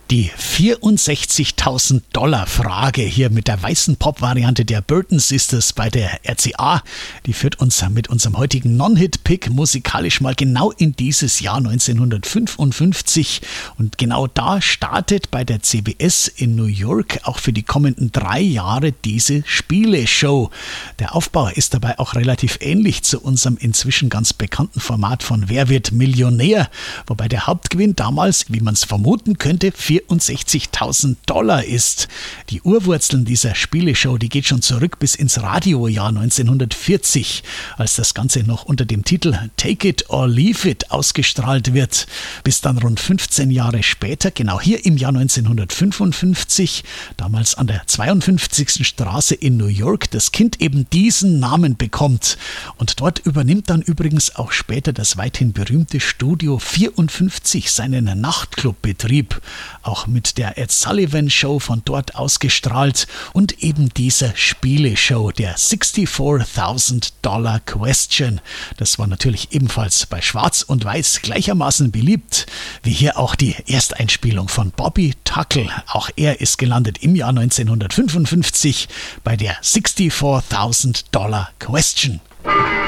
Die 64.000 $ Frage hier mit der weißen Pop-Variante der Burton Sisters bei der RCA, die führt uns mit unserem heutigen Non-Hit-Pick musikalisch mal genau in dieses Jahr 1955 und genau da startet bei der CBS in New York auch für die kommenden 3 Jahre diese Spieleshow. Der Aufbau ist dabei auch relativ ähnlich zu unserem inzwischen ganz bekannten Format von Wer wird Millionär, wobei der Hauptgewinn damals, wie man es vermuten könnte, 64.000 $ ist. Die Urwurzeln dieser Spieleshow, die geht schon zurück bis ins Radiojahr 1940, als das Ganze noch unter dem Titel Take It or Leave It ausgestrahlt wird. Bis dann rund 15 Jahre später, genau hier im Jahr 1955, damals an der 52. Straße in New York, das Kind eben diesen Namen bekommt. Und dort übernimmt dann übrigens auch später das weithin berühmte Studio 54 seinen Nachtclubbetrieb. Auch mit der Ed Sullivan Show von dort ausgestrahlt und eben dieser Spieleshow, der 64.000 $ Question. Das war natürlich ebenfalls bei Schwarz und Weiß gleichermaßen beliebt, wie hier auch die Ersteinspielung von Bobby Tuckle. Auch er ist gelandet im Jahr 1955 bei der 64.000 $ Question.